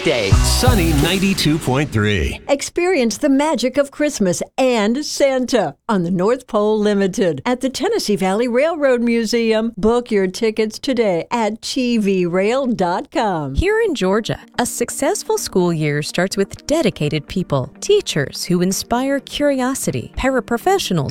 weekday. Sunny 92.3. Experience the magic of Christmas and Santa on the North Pole Limited at the Tennessee Valley Railroad Museum. Book your tickets today at tvrail.com. Here in Georgia, a successful school year starts with dedicated people, teachers who inspire curiosity, paraprofessionals